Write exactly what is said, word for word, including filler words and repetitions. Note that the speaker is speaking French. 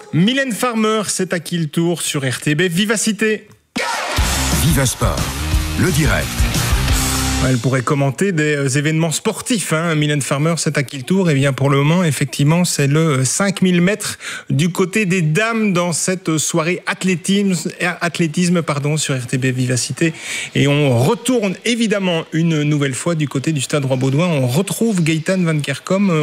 Mylène Farmer, c'est à qui le tour sur R T B Vivacité. Viva Sport, le direct. Elle pourrait commenter des événements sportifs. Hein. Mylène Farmer, c'est à qui le tour? Eh bien, pour le moment, effectivement, c'est le cinq mille mètres du côté des dames dans cette soirée athlétisme, athlétisme pardon, sur R T B Vivacité. Et on retourne évidemment une nouvelle fois du côté du Stade Roi-Baudouin. On retrouve Gaëtan Van Kerkhom.